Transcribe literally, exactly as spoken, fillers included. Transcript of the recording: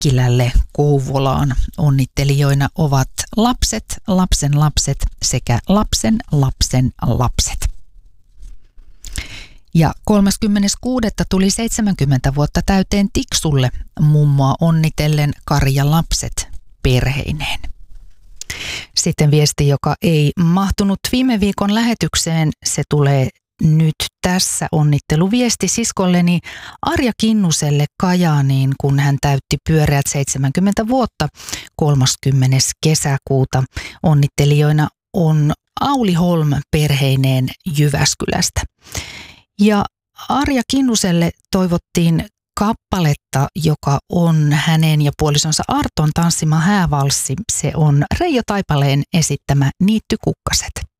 Mäkkilälle Kouvolaan. Onnittelijoina ovat lapset, lapsen lapset sekä lapsen lapsen lapset. Ja kolmaskymmenes kuudetta tuli seitsemänkymmentä vuotta täyteen Tiksulle mummoa onnitellen Karja lapset perheineen. Sitten viesti, joka ei mahtunut viime viikon lähetykseen, se tulee nyt tässä. Onnitteluviesti siskolleni Arja Kinnuselle Kajaaniin, kun hän täytti pyöreät seitsemänkymmentä vuotta kolmaskymmenes kesäkuuta. Onnittelijoina on Auli Holm perheineen Jyväskylästä. Ja Arja Kinnuselle toivottiin kappaletta, joka on hänen ja puolisonsa Arton tanssima häävalssi. Se on Reijo Taipaleen esittämä Niittykukkaset.